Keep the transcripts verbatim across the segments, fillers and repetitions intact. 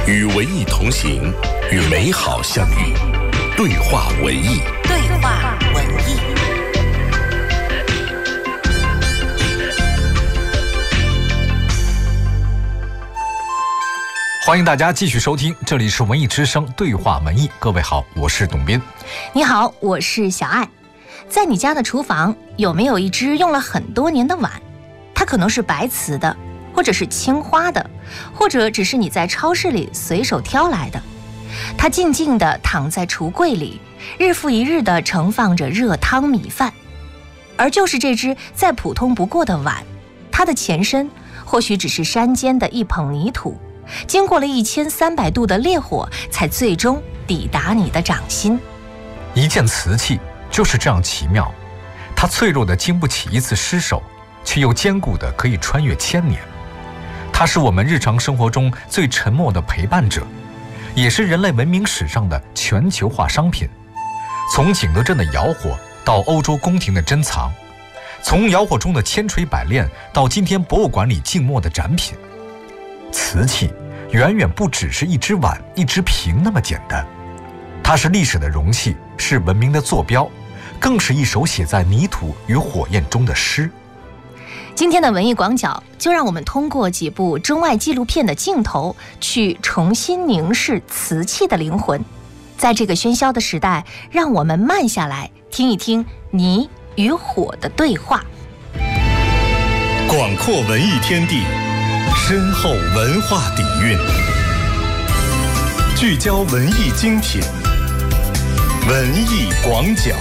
与文艺同行，与美好相遇。对话文艺， 对话文艺。 欢迎大家继续收听，这里是文艺之声对话文艺。各位好，我是董斌。 你好，我是小爱。在你家的厨房有没有一只用了很多年的碗？它可能是白瓷的，或者是青花的，或者只是你在超市里随手挑来的。它静静地躺在橱柜里，日复一日地盛放着热汤米饭。而就是这只再普通不过的碗，它的前身或许只是山间的一捧泥土，经过了一千三百度的烈火，才最终抵达你的掌心。 一件瓷器就是这样奇妙，它脆弱的经不起一次失手，却又坚固的可以穿越千年。它是我们日常生活中最沉默的陪伴者，也是人类文明史上的全球化商品。从景德镇的窑火到欧洲宫廷的珍藏，从窑火中的千锤百炼到今天博物馆里静默的展品，瓷器远远不只是一只碗一只瓶那么简单，它是历史的容器，是文明的坐标，更是一首写在泥土与火焰中的诗。 今天的文艺广角，就让我们通过几部中外纪录片的镜头，去重新凝视瓷器的灵魂。在这个喧嚣的时代，让我们慢下来，听一听泥与火的对话。 广阔文艺天地，深厚文化底蕴，聚焦文艺精品，文艺广角。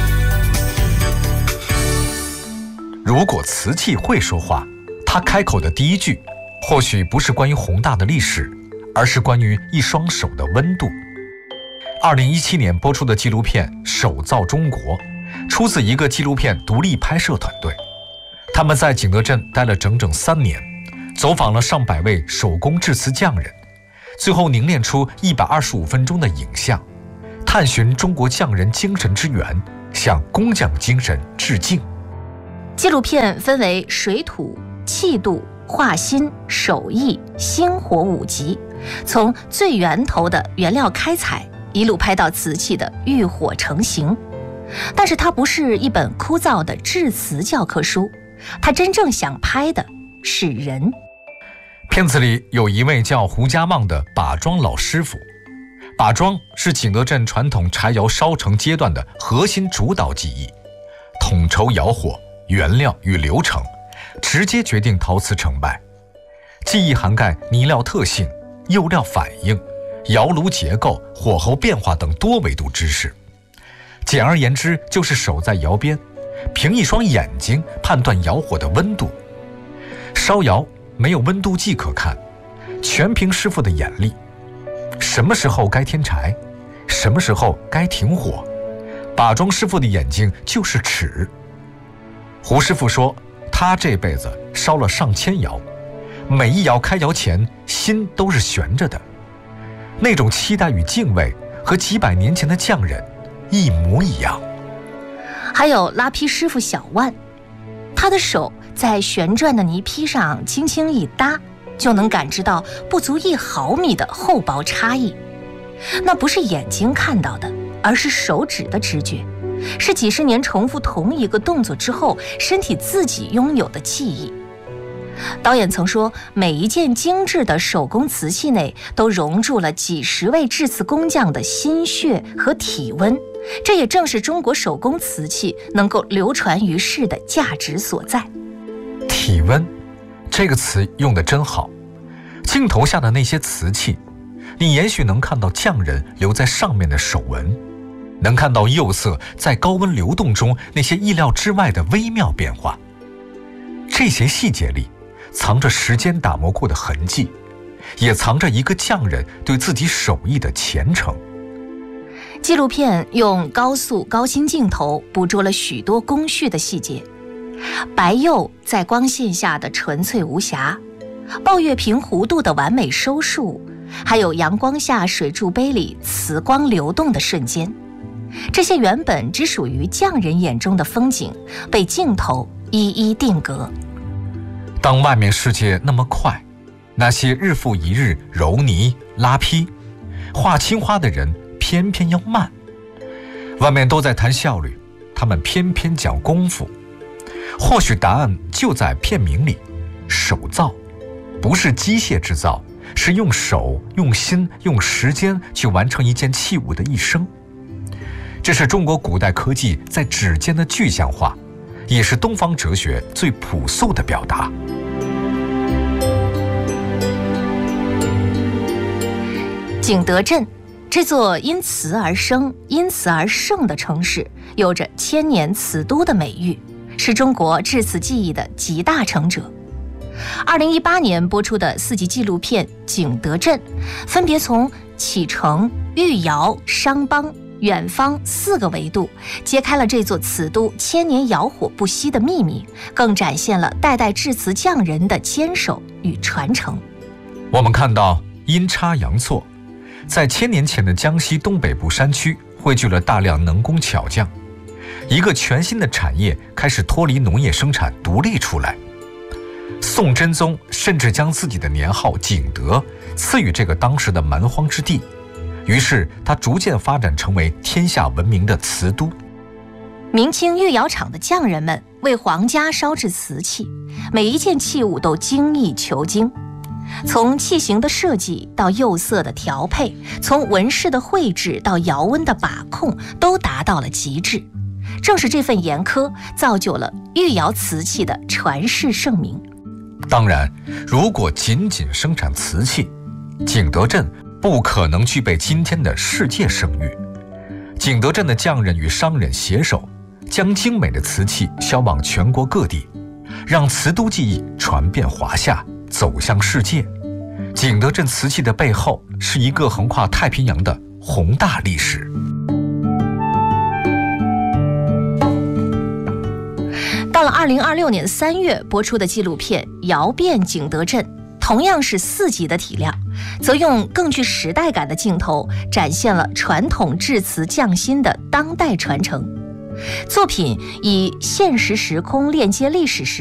如果瓷器会说话，它开口的第一句或许不是关于宏大的历史，而是关于一双手的温度。二零一七年播出的纪录片《手造中国》出自一个纪录片独立拍摄团队，他们在景德镇待了整整三年，走访了上百位手工制瓷匠人，最后凝练出一百二十五分钟的影像，探寻中国匠人精神之源，向工匠精神致敬。 纪录片分为水土、气度、画心、手艺、星火五集，从最源头的原料开采，一路拍到瓷器的浴火成型。但是它不是一本枯燥的制瓷教科书，它真正想拍的是人。 片子里有一位叫胡家旺的把庄老师傅，把庄是景德镇传统柴窑烧成阶段的核心主导技艺，统筹窑火、原料与流程，直接决定陶瓷成败。技艺涵盖泥料特性、釉料反应、窑炉结构、火候变化等多维度知识。简而言之，就是守在窑边，凭一双眼睛判断窑火的温度。烧窑没有温度计可看，全凭师傅的眼力。什么时候该添柴，什么时候该停火，把庄师傅的眼睛就是尺。胡师傅说，他这辈子烧了上千窑，每一窑开窑前心都是悬着的，那种期待与敬畏和几百年前的匠人一模一样。 还有拉坯师傅小万，他的手在旋转的泥坯上轻轻一搭，就能感知到不足一毫米的厚薄差异。那不是眼睛看到的，而是手指的直觉，是几十年重复同一个动作之后，身体自己拥有的记忆。导演曾说，每一件精致的手工瓷器内都融入了几十位制瓷工匠的心血和体温，这也正是中国手工瓷器能够流传于世的价值所在。 体温这个词用得真好，镜头下的那些瓷器，你也许能看到匠人留在上面的手纹，能看到釉色在高温流动中那些意料之外的微妙变化。这些细节里藏着时间打磨过的痕迹，也藏着一个匠人对自己手艺的虔诚。 纪录片用高速高清镜头捕捉了许多工序的细节，白釉在光线下的纯粹无瑕，抱月平弧度的完美收束，还有阳光下水柱杯里瓷光流动的瞬间，这些原本只属于匠人眼中的风景，被镜头一一定格。 当外面世界那么快， 那些日复一日揉泥拉坯画青花的人偏偏要慢。外面都在谈效率，他们偏偏讲功夫。或许答案就在片名里，手造，不是机械制造，是用手用心用时间去完成一件器物的一生。这是中国古代科技在指尖的具象化，也是东方哲学最朴素的表达。 景德镇这座因瓷而生、因瓷而盛的城市，有着千年瓷都的美誉，是中国制瓷技艺的集大成者。二零一八年播出的四集纪录片《景德镇》，分别从启程、御窑、商帮、远方四个维度，揭开了这座瓷都千年窑火不息的秘密，更展现了代代制瓷匠人的坚守与传承。 我们看到阴差阳错，在千年前的江西东北部山区汇聚了大量能工巧匠，一个全新的产业开始脱离农业生产独立出来。宋真宗甚至将自己的年号景德赐予这个当时的蛮荒之地，于是它逐渐发展成为天下闻名的瓷都。 明清御窑厂的匠人们为皇家烧制瓷器，每一件器物都精益求精，从器型的设计到釉色的调配，从纹饰的绘制到窑温的把控，都达到了极致。正是这份严苛，造就了御窑瓷器的传世盛名。 当然，如果仅仅生产瓷器，景德镇不可能具备今天的世界声誉。景德镇的匠人与商人携手，将精美的瓷器销往全国各地，让瓷都技艺传遍华夏，走向世界。景德镇瓷器的背后是一个横跨太平洋的宏大历史。 到了二零二六年三月播出的纪录片《窑变景德镇》，同样是四集的体量，则用更具时代感的镜头展现了传统制瓷匠心的当代传承。作品以现实时空链接历史时